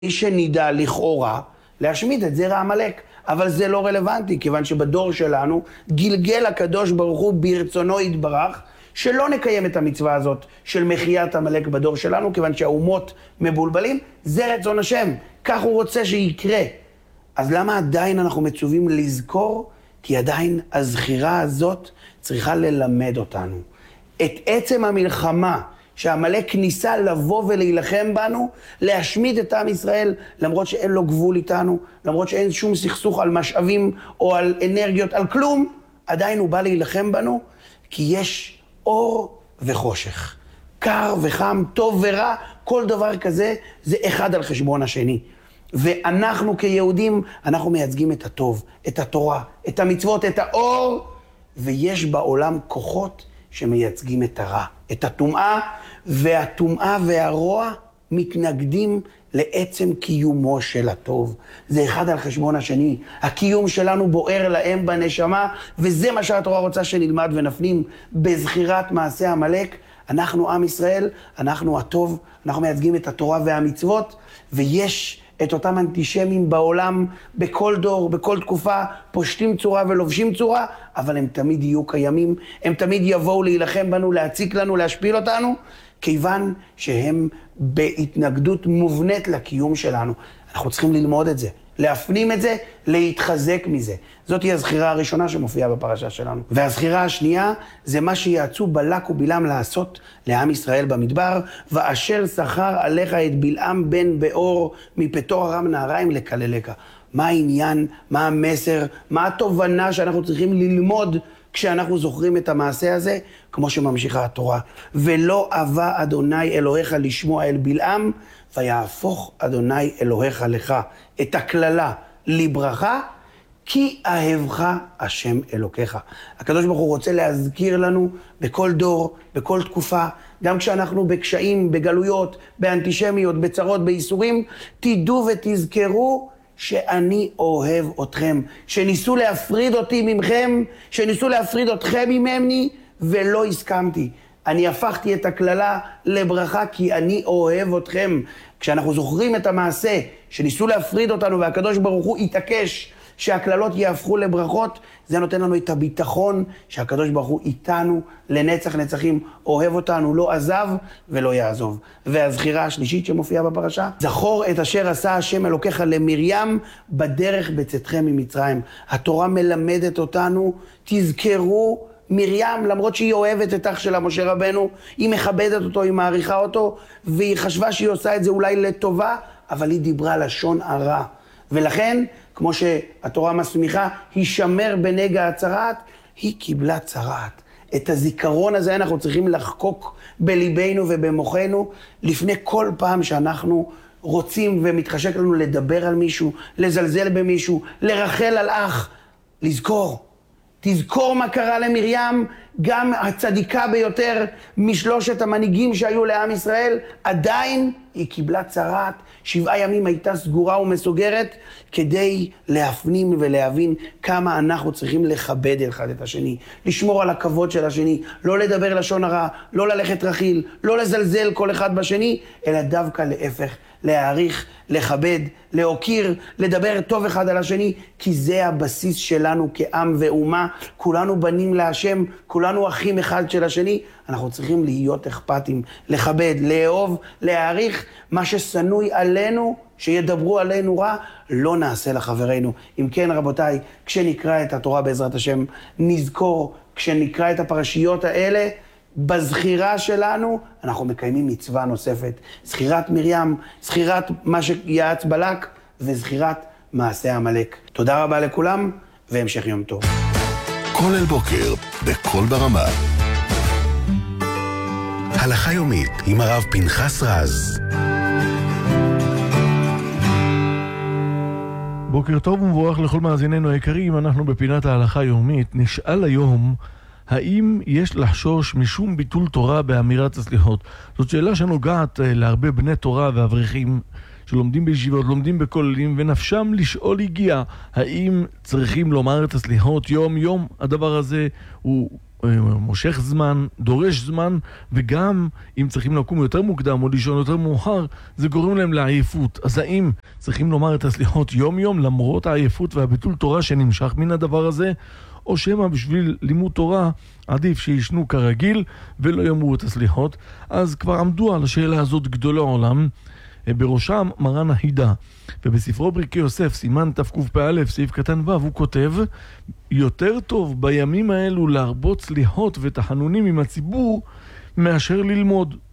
שנדע לכאורה להשמיד את זרע עמלק, אבל זה לא רלוונטי, כיוון שבדור שלנו גלגל הקדוש ברוך הוא ברצונו יתברך, שלא נקיים את המצווה הזאת של מחיית עמלק בדור שלנו, כיוון שהאומות מבולבלים, זה רצון השם, כך הוא רוצה שיקרה. אז למה עדיין אנחנו מצווים לזכור? כי עדיין הזכירה הזאת צריכה ללמד אותנו. את עצם המלחמה שהעמלק ניסה לבוא ולהילחם בנו, להשמיד את עם ישראל, למרות שאין לו גבול איתנו, למרות שאין שום סכסוך על משאבים או על אנרגיות, על כלום, עדיין הוא בא להילחם בנו, כי יש אור וחושך, קר וחם, טוב ורע, כל דבר כזה זה אחד על חשבון השני. ואנחנו כיהודים, אנחנו מייצגים את הטוב, את התורה, את המצוות, את האור, ויש בעולם כוחות שמייצגים את הרע, את הטומאה, והטומאה והרוע מתנגדים לעצם קיומו של הטוב. זה אחד על חשבון השני. הקיום שלנו בוער להם בנשמה, וזה מה שהתורה רוצה שנלמד ונפנים בזכירת מעשה עמלק. אנחנו עם ישראל, אנחנו הטוב, אנחנו מייצגים את התורה והמצוות, ויש את אותם אנטישמים בעולם, בכל דור, בכל תקופה, פושטים צורה ולובשים צורה, אבל הם תמיד יהיו קיימים, הם תמיד יבואו להילחם בנו, להציק לנו, להשפיל אותנו, כיוון שהם בהתנגדות מובנית לקיום שלנו. אנחנו צריכים ללמוד את זה, להפנים את זה, להתחזק מזה. זאת היא הזכירה הראשונה שמופיעה בפרשה שלנו. והזכירה השנייה זה מה שיעצו בלק ובלעם לעשות לעם ישראל במדבר, ואשר שכר עליך את בלעם בן באור מפתור ארם נהריים לקללך. מה העניין, מה המסר, מה התובנה שאנחנו צריכים ללמוד כשאנחנו זוכרים את המעשה הזה, כמו שממשיכה התורה. ולא אהבה אדוני אלוהיך לשמוע אל בלעם, ויהפוך אדוני אלוהיך לך את הכללה לברכה, כי אהבך השם אלוקיך. הקדוש ברוך הוא רוצה להזכיר לנו בכל דור, בכל תקופה, גם כשאנחנו בקשיים, בגלויות, באנטישמיות, בצרות, בייסורים, תדעו ותזכרו שאני אוהב אתכם, שניסו להפריד אותי ממכם, שניסו להפריד אתכם ממני, ולא הסכמתי. אני הפכתי את הכללה לברכה כי אני אוהב אתכם. כשאנחנו זוכרים את המעשה שניסו להפריד אותנו והקדוש ברוך הוא התעקש שהכללות יהפכו לברכות, זה נותן לנו את הביטחון שהקדוש ברוך הוא איתנו לנצח נצחים, אוהב אותנו, לא עזב ולא יעזוב. והזכירה השלישית שמופיעה בפרשה, זכור את אשר עשה השם אלוקיך למרים בדרך בצאתכם ממצרים. התורה מלמדת אותנו, תזכרו מרים, למרות שהיא אוהבת את אח שלה משה רבנו, היא מכבדת אותו, היא מעריכה אותו, והיא חשבה שהיא עושה את זה אולי לטובה, אבל היא דיברה לשון הרע. ולכן, כמו שהתורה מסמיכה, הישמר בנגע הצרת, היא קיבלה צרת. את הזיכרון הזה אנחנו צריכים לחקוק בליבנו ובמוחנו, לפני כל פעם שאנחנו רוצים ומתחשק לנו לדבר על מישהו, לזלזל במישהו, לרחל על אח, לזכור. תזכור מה קרה למרים, גם הצדיקה ביותר משלושת המנהיגים שהיו לעם ישראל, עדיין היא קיבלה צרת, 7 ימים הייתה סגורה ומסוגרת, כדי להפנים ולהבין כמה אנחנו צריכים לכבד אחד את השני, לשמור על הכבוד של השני, לא לדבר לשון הרע, לא ללכת רכיל, לא לזלזל כל אחד בשני, אלא דווקא להפך, להעריך, לכבד, להוקיר, לדבר טוב אחד על השני, כי זה הבסיס שלנו כעם ואומה, כולנו בנים להשם, כולנו אחים אחד של השני, אנחנו צריכים להיות אכפתים, לכבד, לאהוב, להעריך, מה שסנוי עלינו, שידברו עלינו רע, לא נעשה לחברינו. אם כן רבותיי, כשנקרא את התורה בעזרת השם, נזכור, כשנקרא את הפרשיות האלה, בזכירה שלנו, אנחנו מקיימים מצווה נוספת. זכירת מרים, זכירת מה שיעץ בלק, וזכירת מעשה עמלק. תודה רבה לכולם, והמשך יום טוב. כל אל בוקר, בכל ברמה. הלכה יומית עם הרב פנחס רז. בוקר טוב ומבורך לכל מאזיננו היקרים, אנחנו בפינת ההלכה היומית. נשאל היום, האם יש לחשוש משום ביטול תורה באמירת הסליחות? זאת שאלה שנוגעת להרבה בני תורה ואברכים שלומדים בישיבות, לומדים בכוללים, ונפשם לשאול הגיע, האם צריכים לומר את הסליחות יום יום? הדבר הזה הוא מושך זמן, דורש זמן, וגם אם צריכים לקום יותר מוקדם או לישון יותר מאוחר, זה גורם להם לעייפות. אז האם צריכים לומר את הסליחות יום-יום למרות העייפות והביטול תורה שנמשך מן הדבר הזה, או שמה בשביל לימוד תורה עדיף שישנו כרגיל ולא יאמרו את הסליחות? אז כבר עמדו על השאלה הזאת גדולי עולם, בראשם מרן החידה, ובספרו ברכי יוסף סימן תקפ"א סעיף קטן ו' הוא כותב: יותר טוב בימים האלו להרבות סליחות ותחנונים עם הציבור מאשר ללמוד.